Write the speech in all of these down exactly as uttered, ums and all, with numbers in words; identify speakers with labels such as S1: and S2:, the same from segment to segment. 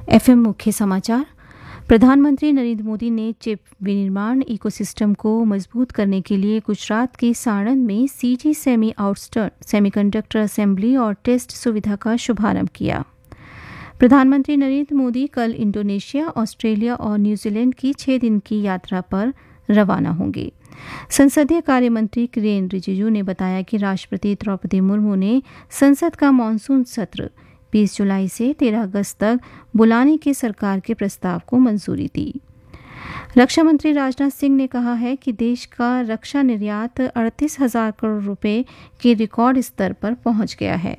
S1: FM मुख्य समाचार। प्रधानमंत्री नरेंद्र मोदी ने चिप विनिर्माण इकोसिस्टम को मजबूत करने के लिए गुजरात के साणंद में सीजी सेमी आउटस्टर सेमीकंडक्टर असेंबली और टेस्ट सुविधा का शुभारंभ किया। प्रधानमंत्री नरेंद्र मोदी कल इंडोनेशिया, ऑस्ट्रेलिया और न्यूजीलैंड की छह दिन की यात्रा पर रवाना होंगे। संसदीय कार्य मंत्री किरेन रिजिजू ने बताया कि राष्ट्रपति द्रौपदी मुर्मू ने संसद का मानसून सत्र बीस जुलाई से तेरह अगस्त तक बुलाने के सरकार के प्रस्ताव को मंजूरी दी। रक्षा मंत्री राजनाथ सिंह ने कहा है कि देश का रक्षा निर्यात अड़तीस हजार करोड़ रुपए के रिकॉर्ड स्तर पर पहुंच गया है।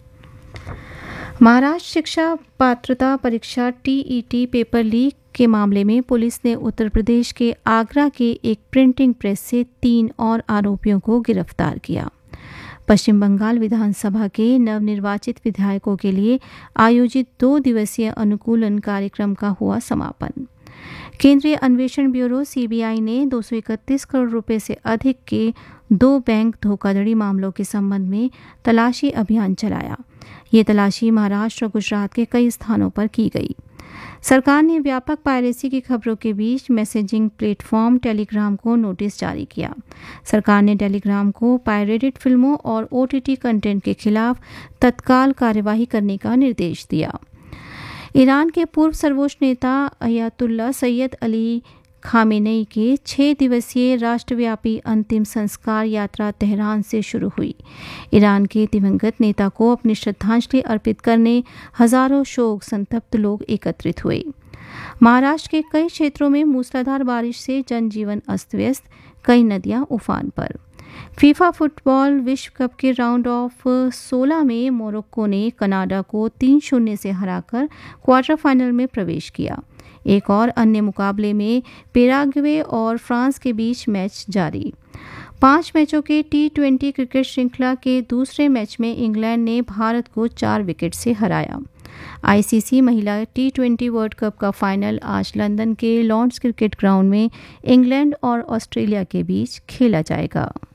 S1: महाराष्ट्र शिक्षा पात्रता परीक्षा टीईटी पेपर लीक के मामले में पुलिस ने उत्तर प्रदेश के आगरा के एक प्रिंटिंग प्रेस से तीन और आरोपियों को गिरफ्तार किया। पश्चिम बंगाल विधानसभा के नवनिर्वाचित विधायकों के लिए आयोजित दो दिवसीय अनुकूलन कार्यक्रम का हुआ समापन। केंद्रीय अन्वेषण ब्यूरो सीबीआई ने दो सौ इकतीस करोड़ रुपए से अधिक के दो बैंक धोखाधड़ी मामलों के संबंध में तलाशी अभियान चलाया। ये तलाशी महाराष्ट्र और गुजरात के कई स्थानों पर की गई। सरकार ने व्यापक पायरेसी की खबरों के बीच मैसेजिंग प्लेटफॉर्म टेलीग्राम को नोटिस जारी किया। सरकार ने टेलीग्राम को पायरेटेड फिल्मों और ओटीटी कंटेंट के खिलाफ तत्काल कार्यवाही करने का निर्देश दिया। ईरान के पूर्व सर्वोच्च नेता अयातुल्ला सैयद अली खामेनेई के छह दिवसीय राष्ट्रव्यापी अंतिम संस्कार यात्रा तेहरान से शुरू हुई। ईरान के दिवंगत नेता को अपनी श्रद्धांजलि अर्पित करने हजारों शोक संतप्त लोग एकत्रित हुए। महाराष्ट्र के कई क्षेत्रों में मूसलाधार बारिश से जनजीवन अस्त व्यस्त, कई नदियां उफान पर। फीफा फुटबॉल विश्व कप के राउंड ऑफ सोलह में मोरक्को ने कनाडा को तीन शून्य से हराकर क्वार्टर फाइनल में प्रवेश किया। एक और अन्य मुकाबले में पैराग्वे और फ्रांस के बीच मैच जारी। पांच मैचों के टी ट्वेंटी क्रिकेट श्रृंखला के दूसरे मैच में इंग्लैंड ने भारत को चार विकेट से हराया। आईसीसी महिला टी ट्वेंटी वर्ल्ड कप का फाइनल आज लंदन के लॉर्ड्स क्रिकेट ग्राउंड में इंग्लैंड और ऑस्ट्रेलिया के बीच खेला जाएगा।